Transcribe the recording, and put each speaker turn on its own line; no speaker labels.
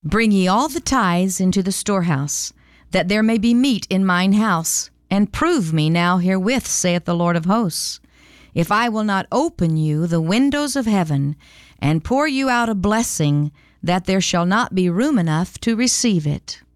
Bring ye all the tithes into the storehouse, that there may be meat in mine house, and prove me now herewith, saith the Lord of hosts, if I will not open you the windows of heaven, and pour you out a blessing, that there shall not be room enough to receive it.